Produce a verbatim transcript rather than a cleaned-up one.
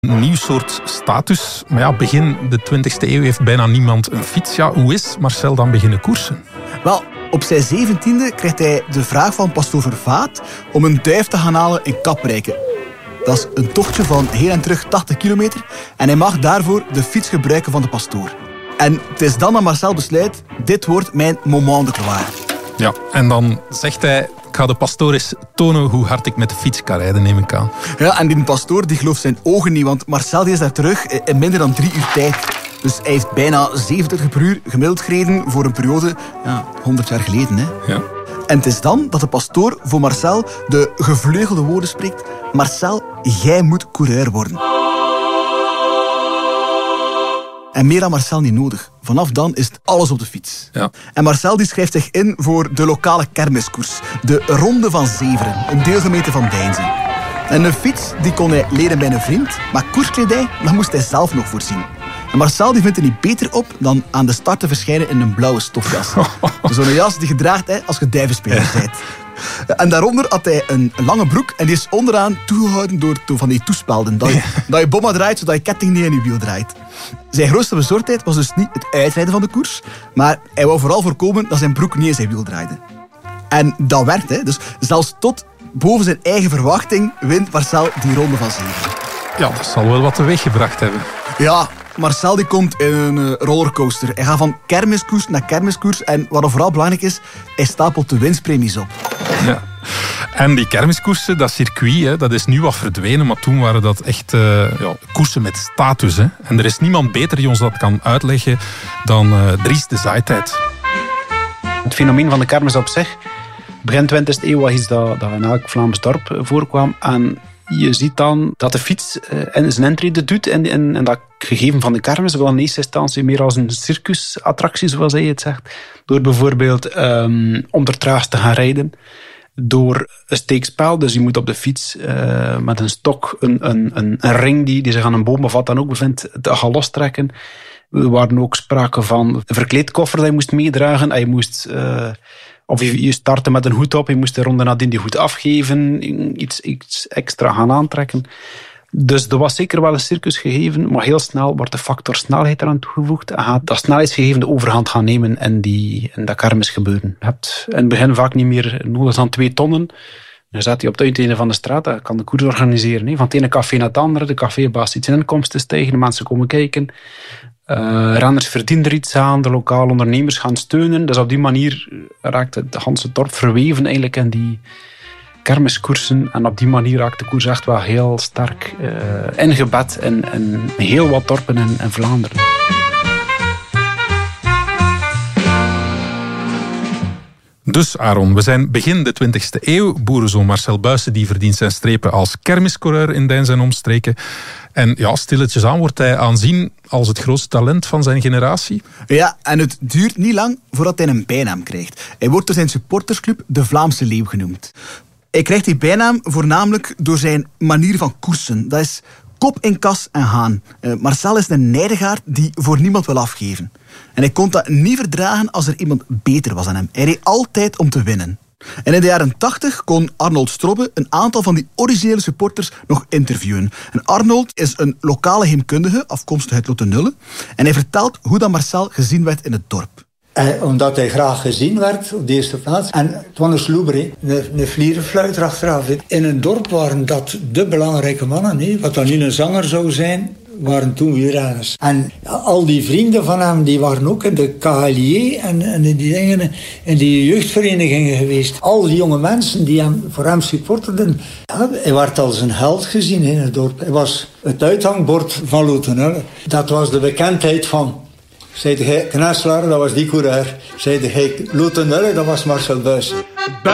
Een nieuw soort status. Maar ja, begin de twintigste eeuw heeft bijna niemand een fiets. Ja, hoe is Marcel dan beginnen koersen? Wel, op zijn zeventiende krijgt hij de vraag van pastoor Vervaat om een duif te gaan halen in Kaprijke. Dat is een tochtje van heen en terug tachtig kilometer en hij mag daarvoor de fiets gebruiken van de pastoor. En het is dan dat Marcel besluit, dit wordt mijn moment de gloire. Ja, en dan zegt hij, ik ga de pastoor eens tonen hoe hard ik met de fiets kan rijden, neem ik aan. Ja, en die pastoor die gelooft zijn ogen niet, want Marcel die is daar terug in minder dan drie uur tijd. Dus hij heeft bijna zeventig per uur gemiddeld gereden voor een periode, ja, honderd jaar geleden. Hè. Ja. En het is dan dat de pastoor voor Marcel de gevleugelde woorden spreekt. Marcel, jij moet coureur worden. En meer aan Marcel niet nodig. Vanaf dan is het alles op de fiets. Ja. En Marcel die schrijft zich in voor de lokale kermiskoers. De Ronde van Zeveren, een deelgemeente van Deinzen. En een fiets die kon hij lenen bij een vriend, maar koerskledij dat moest hij zelf nog voorzien. En Marcel die vindt er niet beter op dan aan de start te verschijnen in een blauwe stofjas. Zo'n jas die je draagt hè, als je duivenspeler bent. En daaronder had hij een lange broek en die is onderaan toegehouden door van die toespelden. Dat je, dat je bomma draait, zodat je ketting niet in je wiel draait. Zijn grootste bezorgdheid was dus niet het uitrijden van de koers, maar hij wou vooral voorkomen dat zijn broek niet in zijn wiel draaide. En dat werkt, hè. Dus zelfs tot boven zijn eigen verwachting wint Marcel die Ronde van Zeveren. Ja, dat zal wel wat teweeg gebracht hebben. Ja, Marcel die komt in een rollercoaster. Hij gaat van kermiskoers naar kermiskoers en wat er vooral belangrijk is, hij stapelt de winstpremies op. Ja. En die kermiskoersen, dat circuit, hè, dat is nu wat verdwenen, maar toen waren dat echt uh, ja, koersen met status. Hè. En er is niemand beter die ons dat kan uitleggen dan uh, Dries de Zaaitijd. Het fenomeen van de kermis op zich, begin twintigste eeuw was iets dat, dat in elk Vlaams dorp voorkwam. En je ziet dan dat de fiets uh, zijn intrede doet en, en, en dat gegeven van de kermis wel in eerste instantie meer als een circusattractie, zoals hij het zegt. Door bijvoorbeeld um, onder traag te gaan rijden. Door een steekspel, dus je moet op de fiets uh, met een stok een, een, een, een ring die, die zich aan een boom of wat dan ook bevindt, te gaan lostrekken. Er waren ook sprake van een verkleedkoffer dat je moest meedragen. En je moest, uh, of je, je startte met een hoed op, je moest er ronde nadien die hoed afgeven, iets, iets extra gaan aantrekken. Dus er was zeker wel een circus gegeven, maar heel snel wordt de factor snelheid eraan toegevoegd en gaat dat snelheidsgegeven de overhand gaan nemen in, die, in dat kermisgebeuren. Je hebt in het begin vaak niet meer nodig dan twee tonnen. Dan zet je op het uiteinde van de straat, dat kan de koers organiseren. He. Van het ene café naar het andere, de cafébaas ziet zijn inkomsten stijgen, de mensen komen kijken. Uh, renners verdienen er iets aan, de lokale ondernemers gaan steunen. Dus op die manier raakt het hele dorp verweven eigenlijk in die kermiskoersen. En op die manier raakt de koers echt wel heel sterk uh, ingebed in, in heel wat dorpen in, in Vlaanderen. Dus Aaron, we zijn begin de twintigste eeuw. Boerenzoon Marcel Buijsen die verdient zijn strepen als kermiscoureur in Deinzen en omstreken. En ja, stilletjes aan wordt hij aanzien als het grootste talent van zijn generatie. Ja, en het duurt niet lang voordat hij een bijnaam krijgt. Hij wordt door zijn supportersclub de Vlaamse Leeuw genoemd. Hij krijgt die bijnaam voornamelijk door zijn manier van koersen. Dat is kop in kas en haan. Uh, Marcel is een nijdigaard die voor niemand wil afgeven. En hij kon dat niet verdragen als er iemand beter was dan hem. Hij reed altijd om te winnen. En in de jaren tachtig kon Arnold Strobbe een aantal van die originele supporters nog interviewen. En Arnold is een lokale heemkundige, afkomstig uit Lotte-Nulle. En hij vertelt hoe dat Marcel gezien werd in het dorp. En omdat hij graag gezien werd op de eerste plaats. En het was een sloeber, een, een vlierenfluiter achteraf. In een dorp waren dat de belangrijke mannen. He. Wat dan nu een zanger zou zijn, waren toen wielrenners. En al die vrienden van hem, die waren ook in de K L J en, en in die dingen, in die jeugdverenigingen geweest. Al die jonge mensen die hem, voor hem supporterden. Ja, hij werd als een held gezien in het dorp. Hij was het uithangbord van Lotte-Nulle. Dat was de bekendheid van... Zeide hij Knesselaar, dat was die coureur. Zeide hij Lotte-Nulle, dat was Marcel Buijsen.